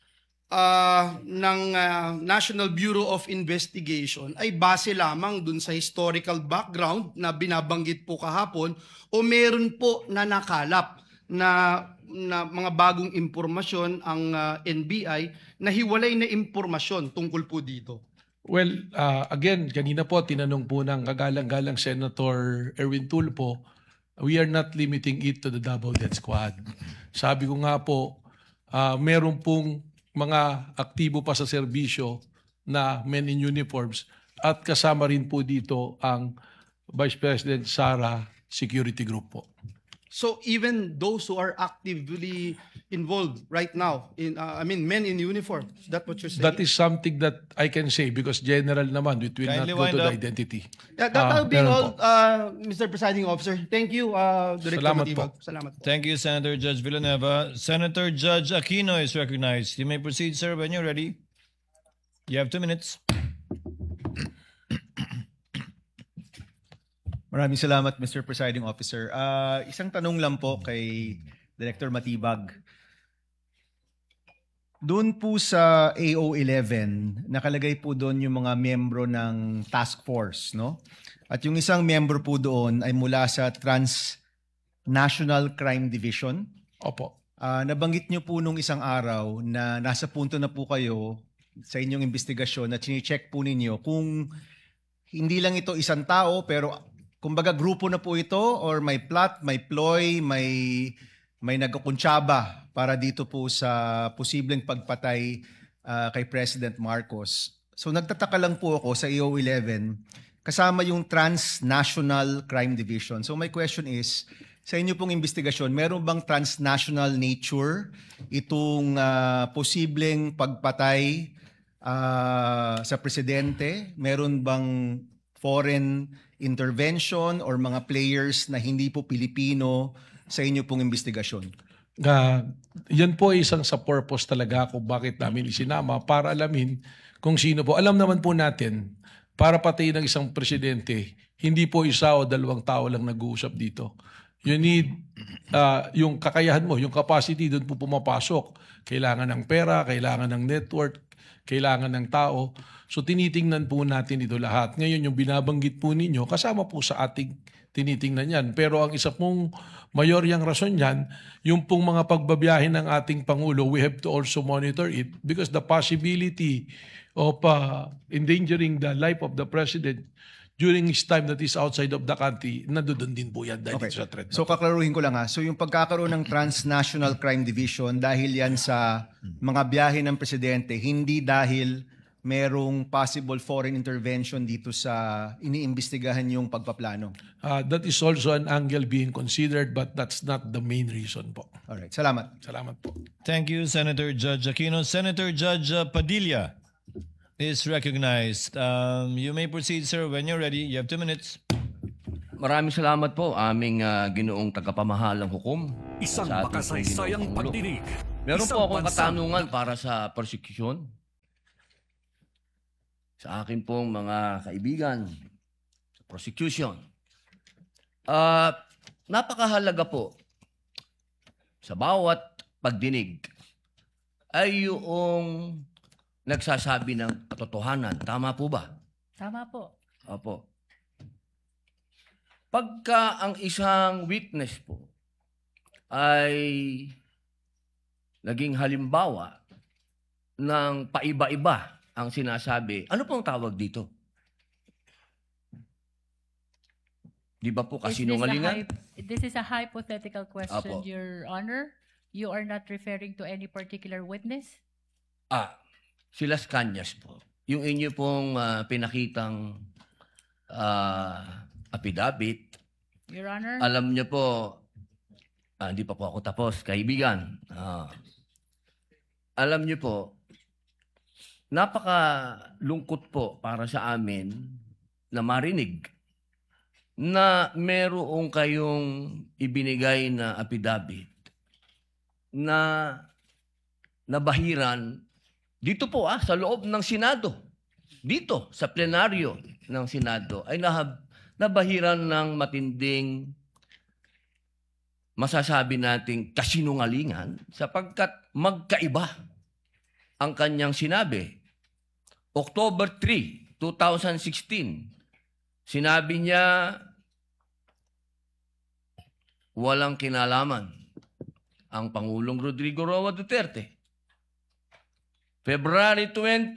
ng National Bureau of Investigation ay base lamang dun sa historical background na binabanggit po kahapon o meron po na nakalap na mga bagong impormasyon ang NBI na hiwalay na impormasyon tungkol po dito. Well, again, kanina po tinanong po ng kagalang-galang Senator Erwin Tulfo, we are not limiting it to the Davao Death Squad. Sabi ko nga po, meron pong mga aktibo pa sa serbisyo na men in uniforms at kasama rin po dito ang Vice President Sara Security Group po. So even those who are actively involved right now, men in uniform, is that what you're saying? That is something that I can say because general naman, it will Kindly not go wind to the up. identity. That will be meron all, po. Mr. Presiding Officer. Thank you, Director Salamat Matibag. po. Salamat po. Thank you, Senator Judge Villanueva. Senator Judge Aquino is recognized. You may proceed, sir, when you're ready. You have 2 minutes. Maraming salamat, Mr. Presiding Officer. Isang tanong lang po kay Director Matibag. Doon po sa AO11, nakalagay po doon yung mga miyembro ng task force, no? At yung isang miyembro po doon ay mula sa Transnational Crime Division. Opo. Nabanggit niyo po nung isang araw na nasa punto na po kayo sa inyong investigasyon na chine-check po ninyo kung hindi lang ito isang tao pero kumbaga grupo na po ito or may plot, may ploy, may nagkukuntsaba para dito po sa posibleng pagpatay kay President Marcos. So nagtataka lang po ako sa AO11 kasama yung Transnational Crime Division. So my question is, sa inyo pong investigasyon, meron bang transnational nature itong posibleng pagpatay sa presidente? Meron bang foreign intervention or mga players na hindi po Pilipino sa inyo pong investigasyon? Yan po ay isang sa purpose talaga kung bakit namin isinama para alamin kung sino po. Alam naman po natin, para patayin ng isang presidente, hindi po isa o dalawang tao lang nag-uusap dito. You need yung kakayahan mo, yung capacity doon po pumapasok. Kailangan ng pera, kailangan ng network, kailangan ng tao. So tinitingnan po natin ito lahat. Ngayon yung binabanggit po ninyo, kasama po sa ating tinitingnan yan. Pero ang isa pong mayoryang rason yan, yung pong mga pagbabiyahe ng ating Pangulo, we have to also monitor it because the possibility of endangering the life of the President during his time that is outside of the country, nandoon din po yan dahil sa threat. So kaklaruhin ko lang ha. So yung pagkakaroon ng Transnational Crime Division dahil yan sa mga biyahe ng presidente, hindi dahil merong possible foreign intervention dito sa iniimbestigahan yung pagpaplano? That is also an angle being considered, but that's not the main reason po. Alright, salamat. Salamat po. Thank you, Senator Judge Aquino. Senator Judge Padilla is recognized. You may proceed, sir, when you're ready. You have 2 minutes. Maraming salamat po, aming ginoong tagapamahalang hukom. Isang sa ating makasaysayang Panginoong Pangulo. pagdinig. Meron Isang po akong bansa. katanungan para sa prosecution. Sa akin pong mga kaibigan sa prosecution. Napakahalaga po sa bawat pagdinig ay yung nagsasabi ng katotohanan. Tama po ba? Tama po. Opo. Pagka ang isang witness po ay naging halimbawa ng paiba-iba ang sinasabi, ano pong tawag dito? Di ba po kasinungalingan? This is a hypothetical question, Apo. Your Honor. You are not referring to any particular witness? Si Las Cañas po. Yung inyo pong pinakitang affidavit, Your Honor? alam niyo po, hindi pa po ako tapos, kaibigan. Alam niyo po, napakalungkot po para sa amin na marinig na merong kayong ibinigay na affidavit na nabahiran dito po sa loob ng Senado. Dito sa plenaryo ng Senado ay nabahiran ng matinding masasabi nating kasinungalingan sapagkat magkaiba ang kanyang sinabi. October 3, 2016, sinabi niya walang kinalaman ang Pangulong Rodrigo Roa Duterte. February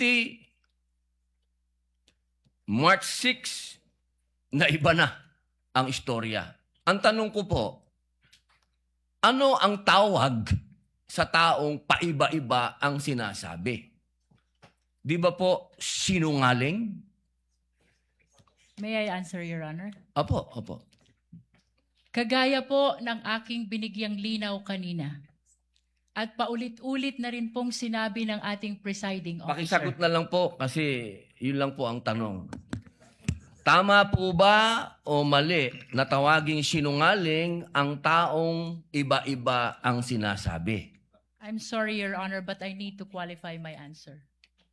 20, March 6, na iba na ang istorya. Ang tanong ko po, ano ang tawag sa taong paiba-iba ang sinasabi? Di ba po sinungaling? May I answer, Your Honor? Opo. Kagaya po ng aking binigyang linaw kanina. At paulit-ulit na rin pong sinabi ng ating presiding officer. Pakisagot na lang po kasi yun lang po ang tanong. Tama po ba o mali na tawaging sinungaling ang taong iba-iba ang sinasabi? I'm sorry, Your Honor, but I need to qualify my answer.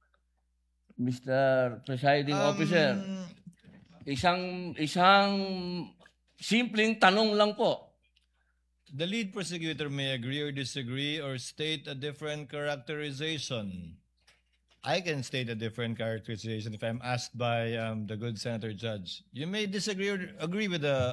Mr. Presiding Officer, isang simpleng tanong lang po. The lead prosecutor may agree or disagree or state a different characterization. I can state a different characterization if I'm asked by the good Senator Judge. You may disagree or agree with the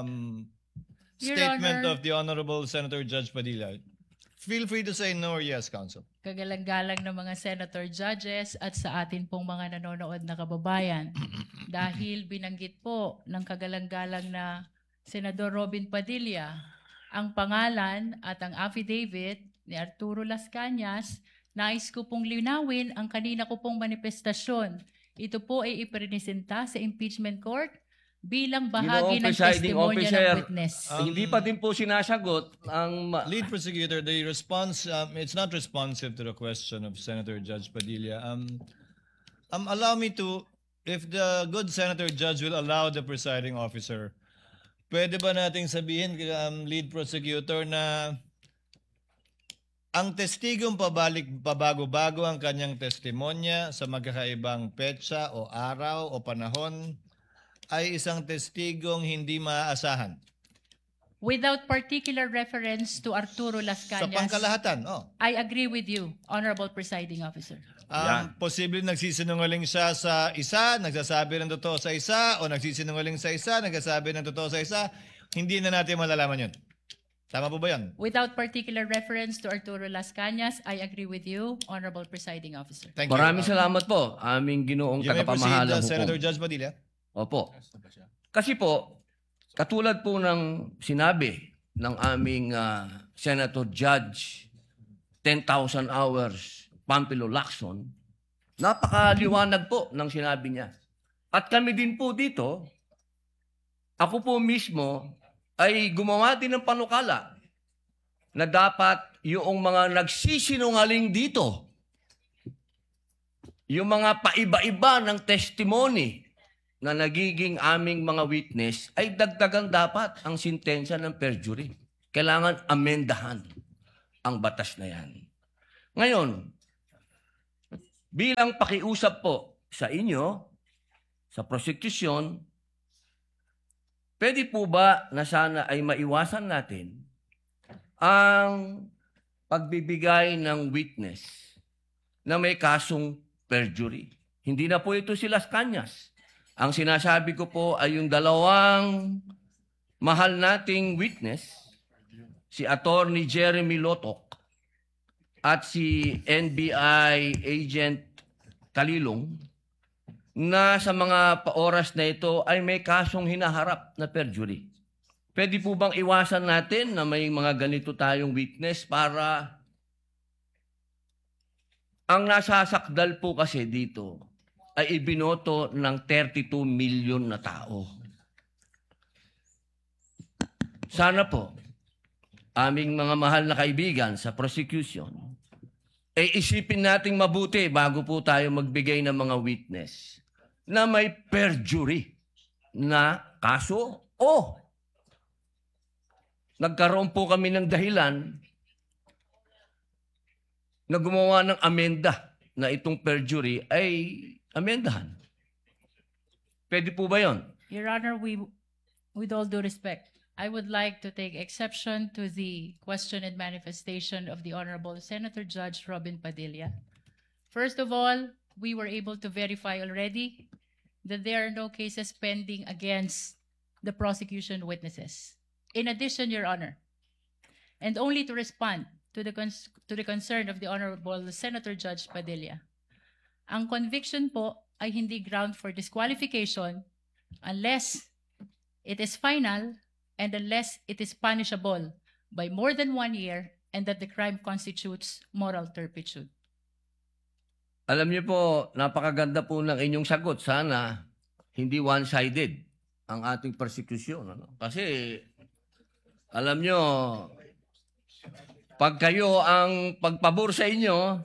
Your statement Honor. of the Honorable Senator Judge Padilla. Feel free to say no or yes, Counsel. Kagalang-galang ng mga senator judges at sa atin pong mga nanonood na kababayan. Dahil binanggit po ng kagalang-galang na Senador Robin Padilla ang pangalan at ang affidavit ni Arturo Las Cañas, nais ko pong linawin ang kanina ko pong manifestasyon. Ito po ay ipresenta sa impeachment court bilang bahagi ng testimonya ng witness. Hindi pa din po sinasagot ang... Lead prosecutor, the response, it's not responsive to the question of Senator Judge Padilla. Allow me to, if the good Senator Judge will allow the presiding officer, pwede ba nating sabihin, lead prosecutor, na ang testigong pabago-bago ang kanyang testimonya sa magkakaibang petsa o araw o panahon ay isang testigong hindi maaasahan? Without particular reference to Arturo Las Sa Cañas, pangkalahatan, I agree with you, Honorable Presiding Officer. Posible nagsisinungaling siya sa isa, nagsasabi ng totoo sa isa, o nagsisinungaling sa isa, nagsasabi ng totoo sa isa, hindi na natin malalaman yun. Tama po ba yan? Without particular reference to Arturo Las Cañas, I agree with you, Honorable Presiding Officer. Thank you. Maraming salamat po, aming ginoong You may proceed, tagapamahalang Senator hukom. Judge Padilla. Opo. Kasi po, katulad po ng sinabi ng aming Senator Judge, 10,000 hours, Pampilo Lacson, Napakaliwanag po ng sinabi niya. At kami din po dito, ako po mismo ay gumawa din ng panukala na dapat yung mga nagsisinungaling dito, yung mga paiba-iba ng testimony na nagiging aming mga witness, ay dagdagan dapat ang sintensya ng perjury. Kailangan amendahan ang batas na yan. Ngayon, bilang pakiusap po sa inyo, sa prosecution, pwede po ba na sana ay maiwasan natin ang pagbibigay ng witness na may kasong perjury? Hindi na po ito si Las Cañas. Ang sinasabi ko po ay yung dalawang mahal nating witness, si Attorney Jeremy Lotok at si NBI Agent Talilong, na sa mga oras na ito ay may kasong hinaharap na perjury. Pwede po bang iwasan natin na may mga ganito tayong witness para ang nasasakdal po kasi dito ay ibinoto ng 32 million na tao. Sana po, aming mga mahal na kaibigan sa prosecution, ay isipin nating mabuti bago po tayo magbigay ng mga witness na may perjury na kaso o nagkaroon po kami ng dahilan na gumawa ng amenda na itong perjury ay amendahan. Pwede po ba yon? Your Honor, with all due respect, I would like to take exception to the question and manifestation of the Honorable Senator Judge Robin Padilla. First of all, we were able to verify already that there are no cases pending against the prosecution witnesses. In addition, Your Honor, and only to respond to the concern of the Honorable Senator Judge Padilla, ang conviction po ay hindi ground for disqualification unless it is final and unless it is punishable by more than 1 year and that the crime constitutes moral turpitude. Alam niyo po, napakaganda po ng inyong sagot. Sana hindi one-sided ang ating persecution. Ano? Kasi, alam niyo, pag kayo ang pagpabor sa inyo,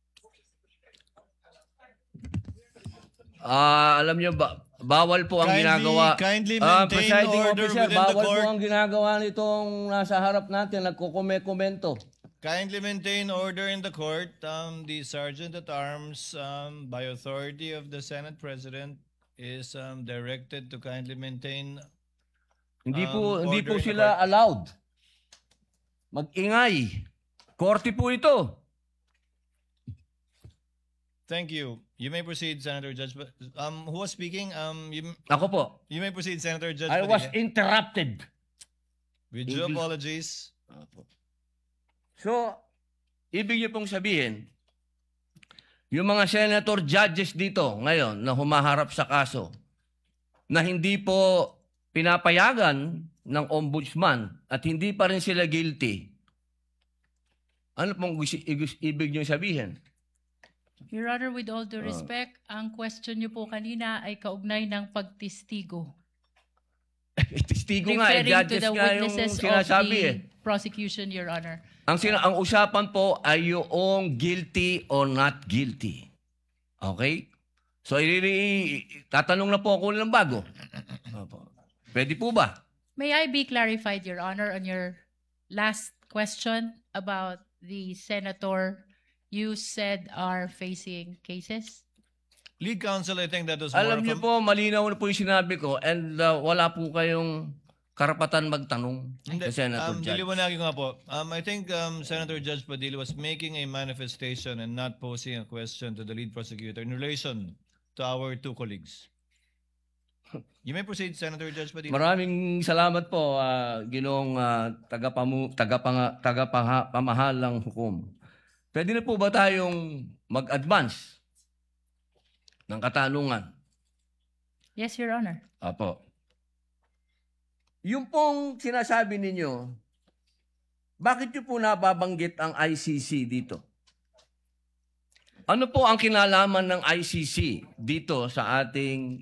alam niyo, bawal po ang ginagawa. Kindly maintain Presiding order officer, within the bawal court. po ang ginagawa nitong nasa harap natin, nagkukomento. Kindly maintain order in the court. The Sergeant at Arms, by authority of the Senate President, is directed to kindly maintain Hindi po order in the sila court. allowed mag-ingay. Korte po ito. Thank you. You may proceed, Senator Judge. Who was speaking? Ako po. You may proceed, Senator Judge. I was Padilla. interrupted. With due apologies. So, ibig niyo pong sabihin, yung mga senator judges dito ngayon na humaharap sa kaso, na hindi po pinapayagan ng ombudsman at hindi pa rin sila guilty, ano pong ibig niyo sabihin? Your Honor, with all due respect, ang question niyo po kanina ay kaugnay ng pagtistigo. Testigo nga, Referring to judges the nga yung witnesses of sinasabi the prosecution, Your Honor. Ang usapan po ay yung guilty or not guilty. Okay? So, tatanong na po ako ng bago. Pwede po ba? May I be clarified, Your Honor, on your last question about the senator you said are facing cases? Lead counsel, I think that was more Alam of niyo po, malinaw na po yung sinabi ko and wala po kayong karapatan magtanong sa Senator Judge. Diliwanagin ko nga po. I think Senator Judge Padilla was making a manifestation and not posing a question to the lead prosecutor in relation to our two colleagues. You may proceed, Senator Judge Padilla. Maraming salamat po, Ginoong tagapamahalang hukom. Pwede na po ba tayong mag-advance ng katanungan? Yes, Your Honor. Apo. Yung pong sinasabi ninyo, bakit nyo po nababanggit ang ICC dito? Ano po ang kinalaman ng ICC dito sa ating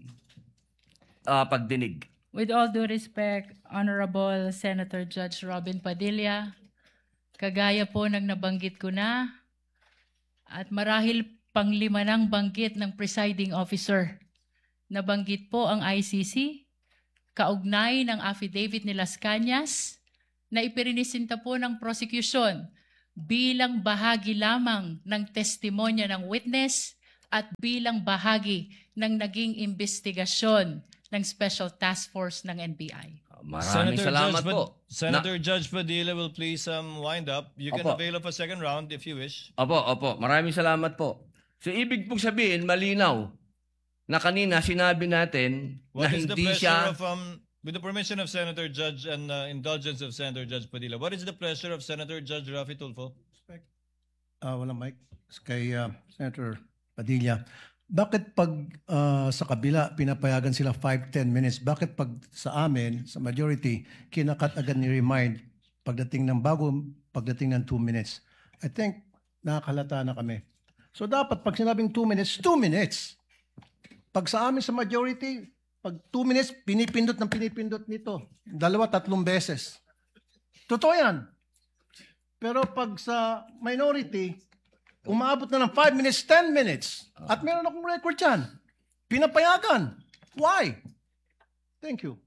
pagdinig? With all due respect, Honorable Senator Judge Robin Padilla, kagaya po ng nabanggit ko na, at marahil panglima ng banggit ng presiding officer, nabanggit po ang ICC, kaugnay ng affidavit ni Las Cañas, na ipirinisinta po ng prosecution bilang bahagi lamang ng testimonya ng witness at bilang bahagi ng naging investigasyon ng Special Task Force ng NBI. Maraming salamat po. Senator Judge Padilla will please wind up. You can Opo. avail of a second round if you wish. Opo. Maraming salamat po. So, ibig pong sabihin, malinaw, na kanina sinabi natin na What is the hindi pleasure siya... of, with the permission of Senator Judge and indulgence of Senator Judge Padilla, what is the pleasure of Senator Judge Rafi Tulfo? Walang mic. Kay Senator Padilla. Bakit pag sa kabila pinapayagan sila 5-10 minutes? Bakit pag sa amin, sa majority, kinakat agad ni remind pagdating ng 2 minutes? I think nakakalata na kami. So dapat pag sinabing 2 minutes, 2 minutes. Pag sa amin sa majority, pag 2 minutes, pinipindot nito. 2-3 beses. Totoo yan. Pero pag sa minority, umaabot na ng 5 minutes, 10 minutes. At meron akong record yan. Pinapayagan. Why? Thank you.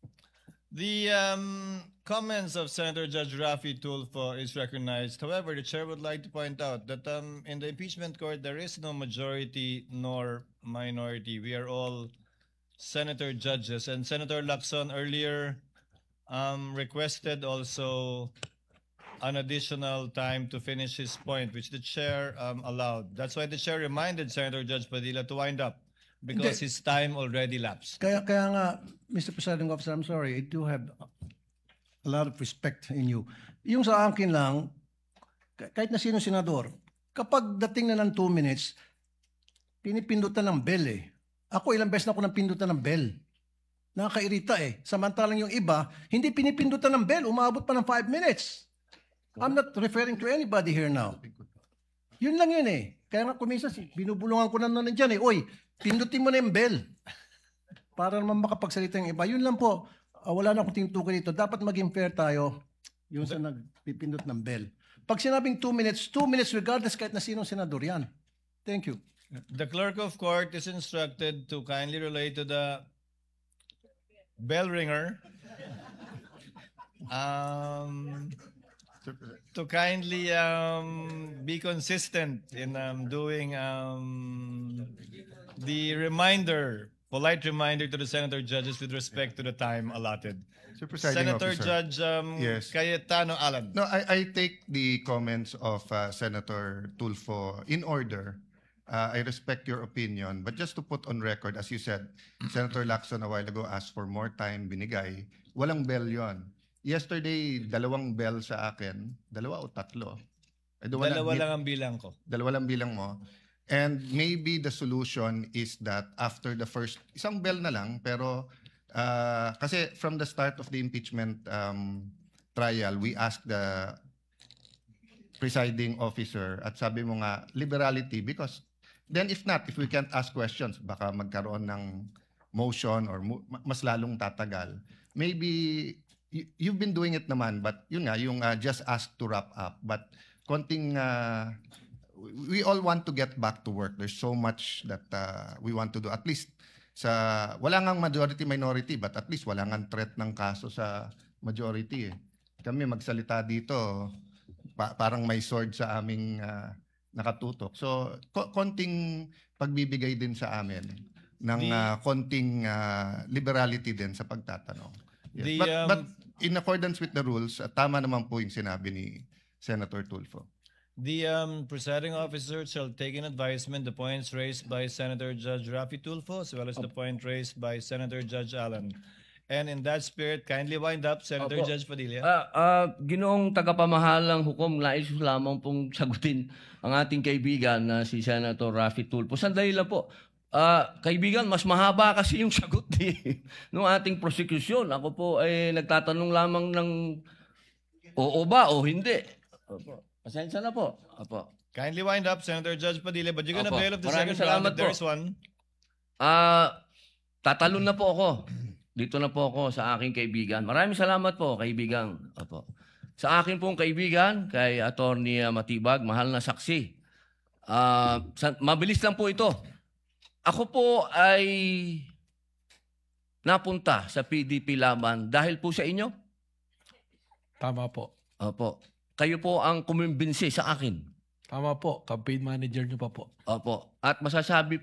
The comments of Senator Judge Rafi Tulfo is recognized. However, the chair would like to point out that in the impeachment court, there is no majority nor minority. We are all senator judges. And Senator Lacson earlier requested also an additional time to finish his point, which the chair allowed. That's why the chair reminded Senator Judge Padilla to wind up because his time already lapsed. Kaya nga, Mr. Presiding Officer, I'm sorry, I do have a lot of respect in you. Yung sa akin lang, kahit na sino senador, kapag dating na ng 2 minutes, pinipindutan ng bell eh. Ako ilang beses na ako nang pindutan ng bell. Nakakairita eh. Samantalang yung iba, hindi pinipindutan ng bell, umabot pa ng 5 minutes. I'm not referring to anybody here now. Yun lang yun eh. Kaya nga kumisas, binubulungan ko na nandiyan eh. Oy, pindutin mo na yung bell. Para naman makapagsalita yung iba. Yun lang po. Wala na akong tinutukoy dito. Dapat maging fair tayo yung sa nagpipindot ng bell. Pag sinabing 2 minutes regardless kahit na sinong senador yan. Thank you. The clerk of court is instructed to kindly relate to the bell ringer to kindly be consistent in doing the polite reminder to the senator judges with respect to the time allotted. Senator Judge Yes. Cayetano Alan. No, I take the comments of Senator Tulfo in order. I respect your opinion, but just to put on record, as you said, Senator Lacson a while ago asked for more time, binigay. Walang bell yon. Yesterday, 2 bell sa akin. 2 o 3? Dalawa lang ang bilang ko. 2 lang bilang mo. And maybe the solution is that after the first, isang bell na lang, pero kasi from the start of the impeachment trial, we asked the presiding officer at sabi mo nga, liberality, because then if we can't ask questions, baka magkaroon ng motion or mas lalong tatagal. Maybe you've been doing it naman, but yun nga, yung just ask to wrap up. But konting, we all want to get back to work. There's so much that we want to do. At least, wala ngang majority-minority, but at least wala ngang threat ng kaso sa majority. Eh. Kami magsalita dito, parang may sword sa aming nakatutok. So, konting pagbibigay din sa amin ng konting liberality din sa pagtatanong. Yes. But in accordance with the rules, tama naman po yung sinabi ni Senator Tulfo. The presiding officer shall take in advisement the points raised by Senator Judge Rafi Tulfo as well as the point raised by Senator Judge Allen. And in that spirit, kindly wind up, Senator Judge Padilla. Ginoong tagapamahalang hukom, nais lamang pong sagutin ang ating kaibigan na si Senator Rafi Tulfo. Sandali lang po. Kaibigan, mas mahaba kasi yung sagot ng ating prosecution. Ako po ay nagtatanong lamang ng oo ba o hindi. Opo. Pasensya na po. Opo. Kindly wind up, Senator Judge Padilla, but you're gonna Opo. bail of the Maraming second round salamat if there po. is one. Tatalon na po ako. Dito na po ako sa aking kaibigan. Maraming salamat po, kaibigan. Opo. Sa akin pong kaibigan, kay Attorney Matibag, mahal na saksi. Mabilis lang po ito. Ako po ay napunta sa PDP Laban dahil po sa inyo. Tama po. Opo. Kayo po ang kumimbinsi sa akin. Tama po. Campaign manager niyo pa po. Opo. At masasabi